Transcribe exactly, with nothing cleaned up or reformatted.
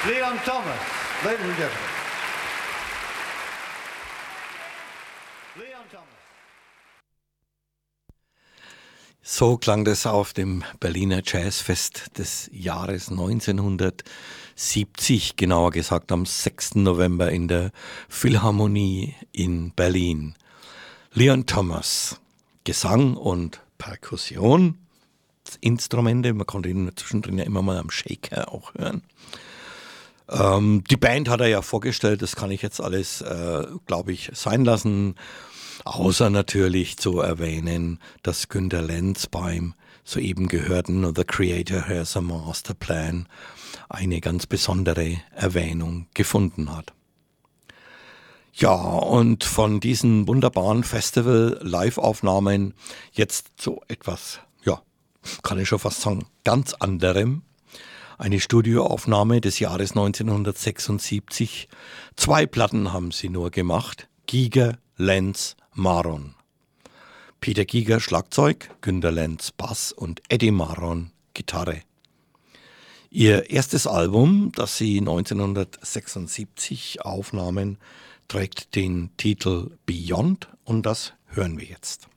Leon Thomas, ladies and gentlemen. Leon Thomas. So klang das auf dem Berliner Jazzfest des Jahres neunzehnhundertsiebzig, genauer gesagt am sechsten November in der Philharmonie in Berlin. Leon Thomas, Gesang und Perkussion, Instrumente, man konnte ihn zwischendrin ja immer mal am Shaker auch hören. Ähm, die Band hat er ja vorgestellt, das kann ich jetzt alles, äh, glaube ich, sein lassen. Außer natürlich zu erwähnen, dass Günter Lenz beim soeben gehörten The Creator Has a Master Plan eine ganz besondere Erwähnung gefunden hat. Ja, und von diesen wunderbaren Festival-Live-Aufnahmen jetzt zu etwas, ja, kann ich schon fast sagen, ganz anderem. Eine Studioaufnahme des Jahres neunzehnhundertsechsundsiebzig. Zwei Platten haben sie nur gemacht. Giger, Lenz, Maron. Peter Giger Schlagzeug, Günter Lenz Bass und Eddie Maron Gitarre. Ihr erstes Album, das sie neunzehnhundertsechsundsiebzig aufnahmen, trägt den Titel Beyond und das hören wir jetzt.